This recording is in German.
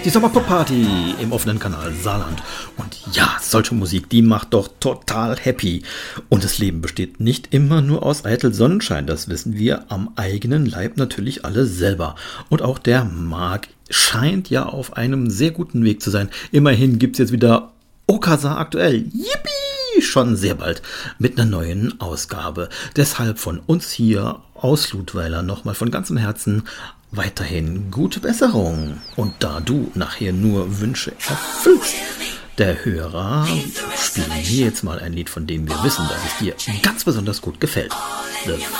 Die Sommerpop-Party im offenen Kanal Saarland. Und ja, solche Musik, die macht doch total happy. Und das Leben besteht nicht immer nur aus eitel Sonnenschein. Das wissen wir am eigenen Leib natürlich alle selber. Und auch der Marc scheint ja auf einem sehr guten Weg zu sein. Immerhin gibt's jetzt wieder Okasa aktuell. Yippie! Schon sehr bald mit einer neuen Ausgabe. Deshalb von uns hier aus Ludweiler nochmal von ganzem Herzen weiterhin gute Besserung. Und da du nachher nur Wünsche erfüllst, der Hörer, spielen wir jetzt mal ein Lied, von dem wir wissen, dass es dir ganz besonders gut gefällt. The